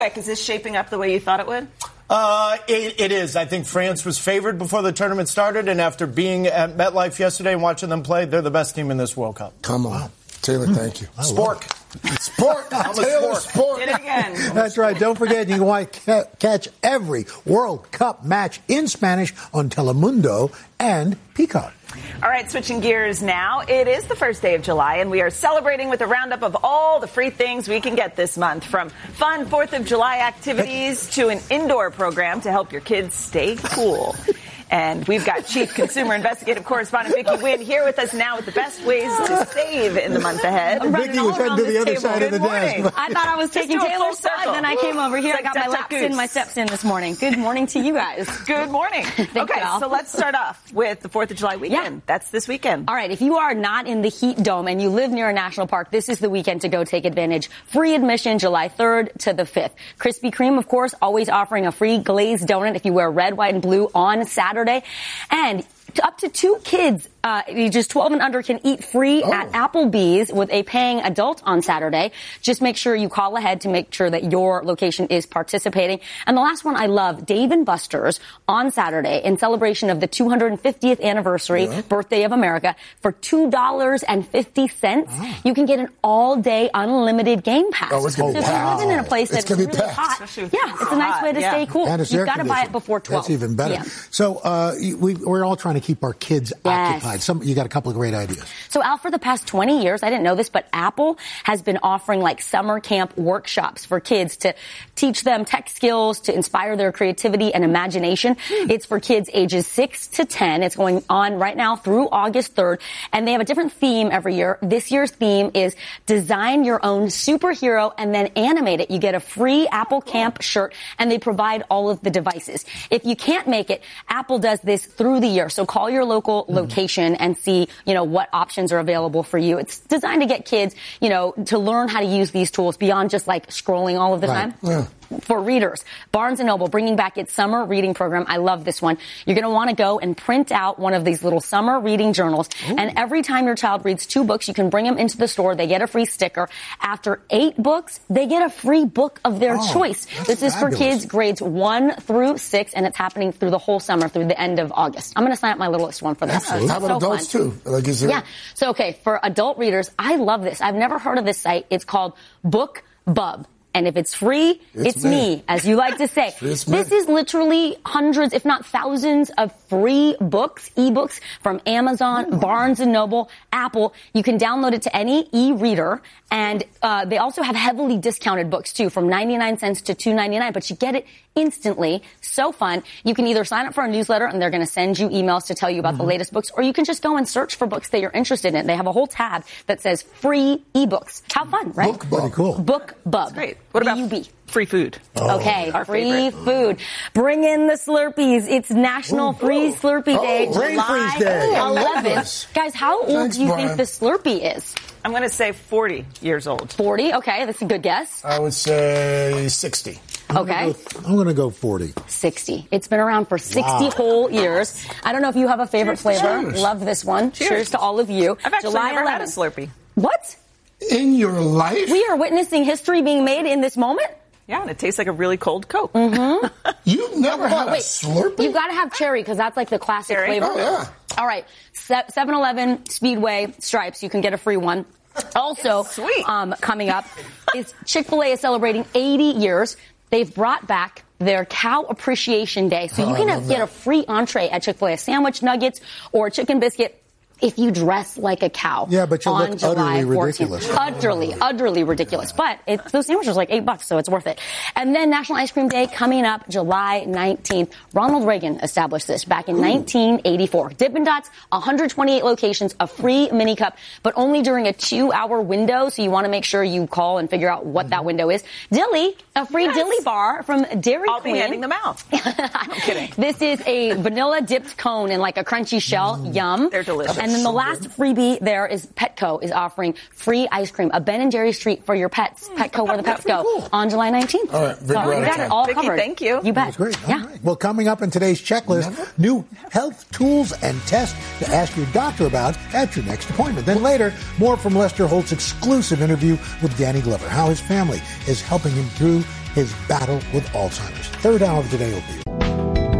Is this shaping up the way you thought it would? It is. I think France was favored before the tournament started, and after being at MetLife yesterday and watching them play, they're the best team in this World Cup. Come on. Taylor, thank you. Spork. Sport. Taylor, sport. Did it again. That's right. Don't forget, you can catch every World Cup match in Spanish on Telemundo and Peacock. All right, switching gears now. It is the first day of July, and we are celebrating with a roundup of all the free things we can get this month, from fun 4th of July activities to an indoor program to help your kids stay cool. And we've got Chief Consumer Investigative Correspondent Vicki Wynn here with us now with the best ways to save in the month ahead. Vicki was heading to the other side of the desk. I thought I was taking Taylor's side, then I came over here. I got my laps in, my steps in this morning. Good morning to you guys. Good morning. Okay, so let's start off with the 4th of July weekend. Yeah. That's this weekend. All right, if you are not in the Heat Dome and you live near a national park, this is the weekend to go take advantage. Free admission July 3rd to the 5th. Krispy Kreme, of course, always offering a free glazed donut if you wear red, white, and blue on Saturday. And up to 2 kids, ages 12 and under, can eat free at Applebee's with a paying adult on Saturday. Just make sure you call ahead to make sure that your location is participating. And the last one I love, Dave & Buster's on Saturday in celebration of the 250th anniversary birthday of America. For $2.50, you can get an all-day unlimited game pass. Oh, it's so gonna be if you're living in a place that's really packed. hot, it's a nice way to stay cool. And it's You've got to buy it before 12. That's even better. Yeah. So we're all trying to keep our kids occupied. You got a couple of great ideas. So, Al, for the past 20 years, I didn't know this, but Apple has been offering like summer camp workshops for kids to teach them tech skills, to inspire their creativity and imagination. It's for kids ages 6 to 10. It's going on right now through August 3rd, and they have a different theme every year. This year's theme is design your own superhero and then animate it. You get a free Apple Camp shirt, and they provide all of the devices. If you can't make it, Apple does this through the year. So call your local location and see, what options are available for you. It's designed to get kids, to learn how to use these tools beyond just like scrolling all of the time. Yeah. For readers, Barnes & Noble bringing back its summer reading program. I love this one. You're going to want to go and print out one of these little summer reading journals. And every time your child reads 2 books, you can bring them into the store. They get a free sticker. After 8 books, they get a free book of their choice. This is for kids grades 1 through 6, and it's happening through the whole summer, through the end of August. I'm going to sign up my littlest one for this. Absolutely. How about adults too? So, okay, for adult readers, I love this. I've never heard of this site. It's called BookBub. And if it's free, it's me, as you like to say. This is literally hundreds, if not thousands, of free books, ebooks from Amazon, Barnes & Noble, Apple. You can download it to any e-reader. And they also have heavily discounted books, too, from 99 cents to $2.99. But you get it instantly. So fun. You can either sign up for a newsletter, and they're going to send you emails to tell you about the latest books, or you can just go and search for books that you're interested in. They have a whole tab that says free ebooks. How fun, right? Very cool. BookBub. That's great. What about free food? Okay, free food. Bring in the Slurpees. It's National Free Slurpee Day, July 11th. Guys, how old do you think the Slurpee is? I'm going to say 40 years old. 40? Okay, that's a good guess. I would say 60. Okay. I'm going to go 40. 60. It's been around for 60 whole years. I don't know if you have a favorite flavor. Cheers. Love this one. Cheers to all of you. I've actually July never 11th. had a Slurpee. What? In your life? We are witnessing history being made in this moment? Yeah, and it tastes like a really cold Coke. You've never had a Slurpee? You've got to have cherry because that's like the classic flavor. Oh, yeah. All right. 7-Eleven, Speedway, Stripes. You can get a free one. Also, coming up is Chick-fil-A is celebrating 80 years. They've brought back their Cow Appreciation Day. So you can get a free entree at Chick-fil-A, a sandwich, nuggets, or a chicken biscuit if you dress like a cow. Yeah, but you on look July utterly 14th. ridiculous. Utterly ridiculous. But those sandwiches are like $8, so it's worth it. And then National Ice Cream Day coming up July 19th. Ronald Reagan established this back in 1984. Dippin' Dots, 128 locations, a free mini cup, but only during a 2-hour window, so you want to make sure you call and figure out what that window is. Dilly, a free Dilly bar from Dairy Queen. I'll be handing them out. I'm kidding. This is a vanilla dipped cone in like a crunchy shell. Yum. They're delicious. And then the last freebie there is Petco is offering free ice cream, a Ben & Jerry's treat for your pets. Petco, where the pets go, on July 19th. All right, so you got it all Vicki, covered. thank you. You bet. That's great. Yeah. All right. Well, coming up in today's checklist, new health tools and tests to ask your doctor about at your next appointment. Then later, more from Lester Holt's exclusive interview with Danny Glover, how his family is helping him through his battle with Alzheimer's. Third hour of Today will be.